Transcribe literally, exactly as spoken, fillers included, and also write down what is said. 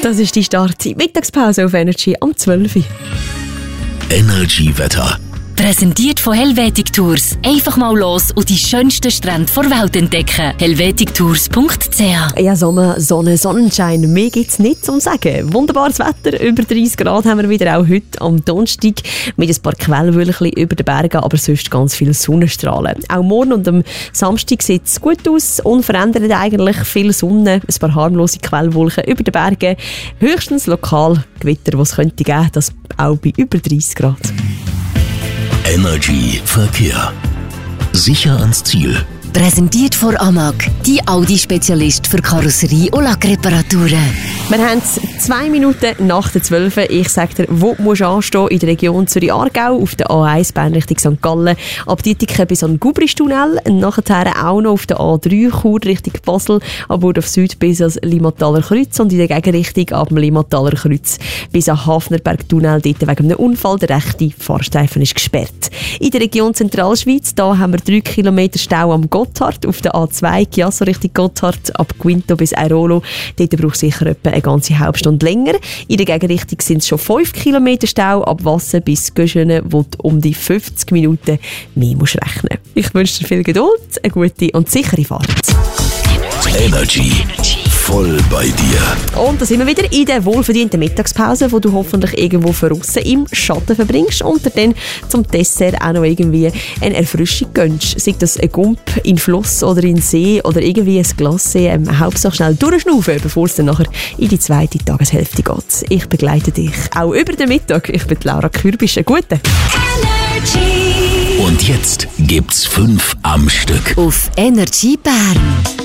Das ist die Start. Die Mittagspause auf Energy am zwölf Uhr. Energy Wetter. Präsentiert von Helvetic Tours. Einfach mal los und die schönsten Strände der Welt entdecken. helvetic tours punkt c h. Ja, Sommer, Sonne, Sonnenschein. Mehr gibt es nicht zum Sagen. Wunderbares Wetter. Über dreißig Grad haben wir wieder auch heute am Donnerstag. Mit ein paar Quellwölkchen über den Bergen, aber sonst ganz viele Sonnenstrahlen. Auch morgen und am Samstag sieht es gut aus. Unverändert eigentlich. Viel Sonne, ein paar harmlose Quellwolken über den Bergen. Höchstens lokal Gewitter, was es könnte geben. Das auch bei über dreißig Grad. Energy Verkehr. Sicher ans Ziel. Präsentiert von Amag, die Audi-Spezialist für Karosserie- und Lackreparaturen. Wir haben zwei Minuten nach der zwölf. Ich sage dir, wo musst du anstehen in der Region Zürich-Aargau, auf der A eins Bern Richtung Sankt Gallen, ab Dietiken bis an den Gubristunnel, nachher auch noch auf der A drei Chur Richtung Basel, aber auf Süd bis ans Limmataler Kreuz und in der Gegenrichtung ab dem Limmataler Kreuz bis an Hafnerberg-Tunnel, dort wegen einem Unfall. Der rechte Fahrstreifen ist gesperrt. In der Region Zentralschweiz, da haben wir drei Kilometer Stau am Gotthard, auf der A zwei, Chiasso Richtung Gotthard, ab Quinto bis Airolo. Dort braucht es sicher etwa eine ganze halbe Stunde länger. In der Gegenrichtung sind es schon fünf Kilometer Stau, ab Wasser bis Göschene, wo du um die fünfzig Minuten mehr musst rechnen. Ich wünsche dir viel Geduld, eine gute und sichere Fahrt. Energy. Voll bei dir. Und da sind wir wieder in der wohlverdienten Mittagspause, wo du hoffentlich irgendwo draussen im Schatten verbringst und dir dann zum Dessert auch noch irgendwie eine Erfrischung gönnst. Sei das ein Gump in Fluss oder in See oder irgendwie ein Glas. Ähm, Hauptsache schnell durchschnaufen, bevor es dann nachher in die zweite Tageshälfte geht. Ich begleite dich auch über den Mittag. Ich bin Laura Kürbisch. Einen guten. Und jetzt gibt's fünf am Stück. Auf Energy Bern.